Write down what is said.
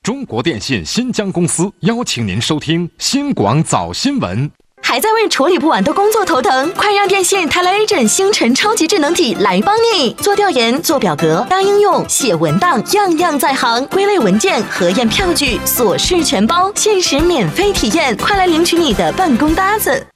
中国电信新疆公司邀请您收听新广早新闻。 还在为处理不完的工作头疼？快让电信泰来 Agent 星辰超级智能体来帮你！做调研、做表格、搭应用、写文档，样样在行。归类文件、核验票据，琐事全包，限时免费体验，快来领取你的办公搭子！